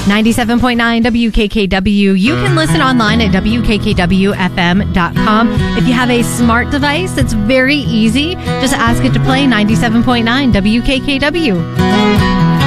97.9 WKKW. You can listen online at WKKWFM.com. If you have a smart device, it's very easy. Just ask it to play 97.9 WKKW.